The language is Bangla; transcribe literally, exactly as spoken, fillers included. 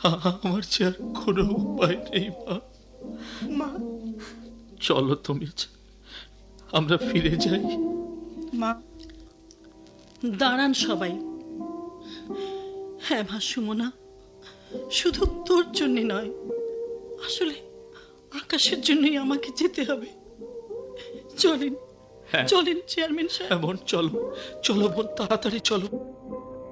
আমার যে আর কোনো উপায় নেই মা। মা, চলো তুমি, আমরা ফিরে যাই। মা, দাঁড়ান সবাই। হ্যাঁ মা সুমনা, শুধু তোর জন্য নয়, আসলে আকাশের জন্যই আমাকে যেতে হবে। চলেন, হ্যাঁ। চলেন চেয়ারম্যান সাহেব। এমন চলো, চলো বোন, তাড়াতাড়ি চলো।